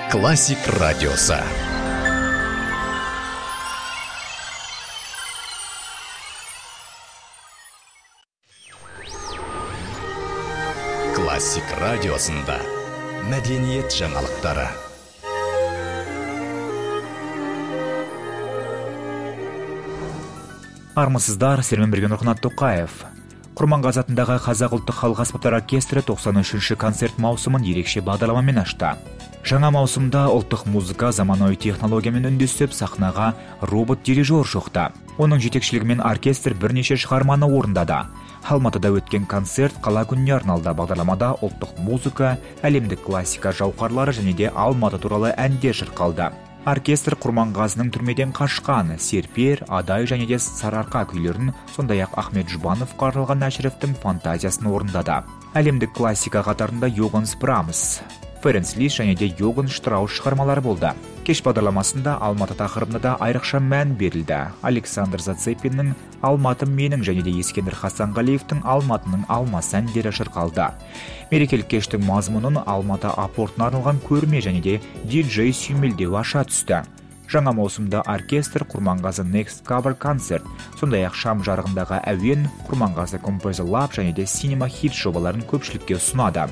Классик радиосы. Классик радиосында мәдениет жаңалықтары. Армысыздар, сіздермен бірге Нұрқанат Тоқаев. Құрманғазы атындағы Қазақ ұлттық халық аспаптар оркестрі 93-ші концерт маусымын ерекше бағдарламамен ашты. Жаңа маусымда ұлттық музыка заманауи технологиямен үндесіп, сахнаға робот-дирижер шықты. Оның жетекшілігімен оркестр бірнеше шығарманы орындады. Алматыда өткен концерт қала күніне арналды. Бағдарламада ұлттық музыка, әлемдік классика жауһарлары және де Алматы туралы әндер шырқалды. Оркестр Құрманғазының түрмеден қашқан, Серпер, Адай және де Сарыарқа күйлерін, сондай-ақ Ахмет Жұбановқа арналған Әшіревтің фантазиясын орындады. Әлемдік классика қатарында Йоган Брамс, Ференц Лист және де Йоган Штраус шығармалары болды. Кеш бағдарламасында Алматы тақырыбына да айрықша мән берілді. Александр Зацепиннің «Алматы менің» және де Ескендір Хасанғалиевтің «Алматының алмасы» әндері шырқалды. Мерекелік кештің мазмұнын Алматы апортына арналған көрме және де диджей сүйемелдеу аша түсті. Жаңа маусымда оркестр Құрманғазы Next Cover Concert, сондай-ақ шам жарығындағы әуен, Құрманғазы Composer Lab және де Cinema Hit жобаларын көпшілікке ұсынады.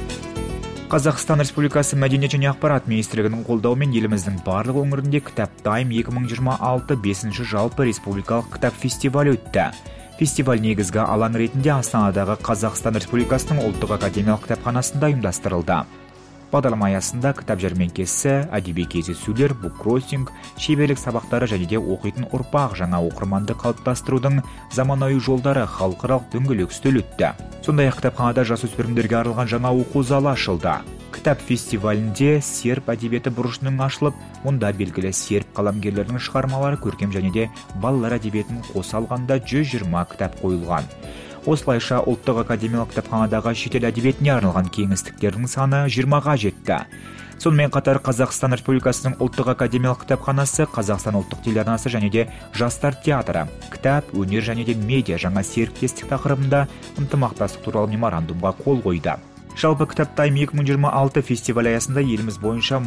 Қазақстан Республикасы Мәдениет және ақпарат министрлігінің қолдауымен еліміздің барлық өңірінде Кітап Тайм 2026 5-ші жалпы республикалық кітап фестивалі өтті. Фестиваль негізгі алаң ретінде Астанадағы Қазақстан Республикасының ұлттық академиялық кітапханасында ұйымдастырылды. Бағдарлама аясында кітап жәрмеңкесі, әдеби кездесулер, буккроссинг, шеберлік сабақтары және де оқитын ұрпақ жаңа оқырманды қалыптастырудың заманауи жолдары халықаралық дөңгелек үстел өтті. Сондай-ақ кітапханада жасөспірімдерге арналған жаңа оқу залы ашылды. Кітап фестивалінде серб әдебиеті бұрышының ашылып, мұнда белгілі серб қаламгерлерінің шығармалары көркем және де балалар әдебиетін қоса алғанда 120 кітап қойылған. Осылайша ұлттық академиялық кітапханадағы шетел әдебиетіне арналған кеңістіктердің саны 20-ға жетті. Сонымен қатар Қазақстан Республикасының ұлттық академиялық кітапханасы, Қазақстан ұлттық телеарнасы және де жастар театры, кітап, өнер және де медиа жаңа серіктестік тақырыбында ынтымақтастық туралы меморандумға қол қойды. Жалпы Кітап Тайм 2026 фестиваль аясында еліміз бойынша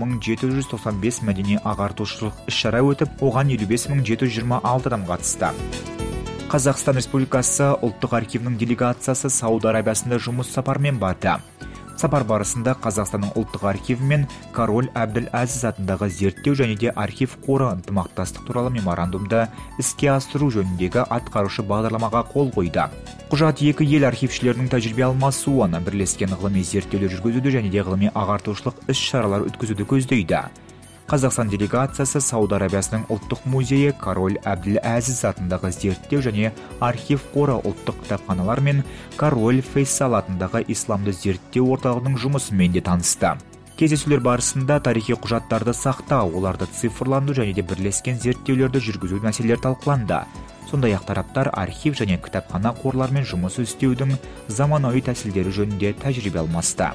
1795 мәдени ағартушылық іс-шара өтіп, оған 55726 адам қатысты. Қазақстан Республикасы ұлттық архивінің делегациясы Сауд Арабиясында жұмыс сапармен барды. Сапар барысында Қазақстанның ұлттық архиві мен Король Әбділ-Әзіз атындағы зерттеу және де архив қоры ынтымақтастық туралы меморандумды іске асыру жөніндегі атқарушы бағдарламаға қол қойды. Құжат екі ел архившілерінің тәжірибе алмасуын, бірлескен ғылыми зерттеулер жүргізуді және де ғылыми ағартушылық іс-шаралар өткізуді көздейді. Қазақстан делегациясы Сауд Арабиясының ұлттық музейі, Король Әбділ-Әзіз атындағы зерттеу және архив қоры ұлттық кітапханалар мен Король Фейсал атындағы исламды зерттеу орталығының жұмысымен де танысты. Кездесулер барысында тарихи құжаттарды сақтау, оларды цифрландыру және де бірлескен зерттеулерді жүргізу мәселелері талқыланды. Сондай-ақ тараптар архив және кітапхана қорлармен жұмыс істеудің заманауи тәсілдері жөнінде тәжірибе алмасты.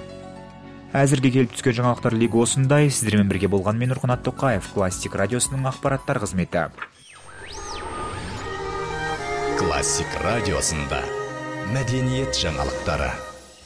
Әзірге келіп түскен жаңалықтар легі осындай. Сіздермен бірге болған мен Нұрқанат Тоқаев, Классик радиосының ақпараттар қызметі. Классик радиосында мәдениет жаңалықтары.